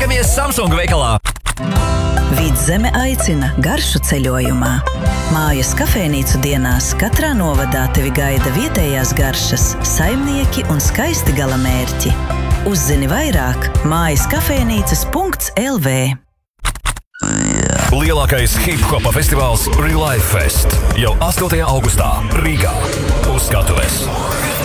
Tiekamies Samsung veikalā! Vidzeme aicina garšu ceļojumā. Mājas kafejnīcu dienās katrā novadā tevi gaida vietējās garšas, saimnieki un skaisti galamērķi. Uzzini vairāk mājaskafejnīcas.lv. Lielākais hip-hopa festivāls Relive Fest jau 8. augustā Rīgā uz skatuves.